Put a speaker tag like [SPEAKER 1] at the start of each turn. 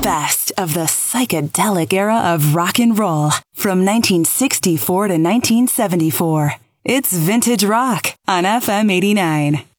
[SPEAKER 1] best of the psychedelic era of rock and roll from 1964 to 1974. It's Vintage Rock on FM 89.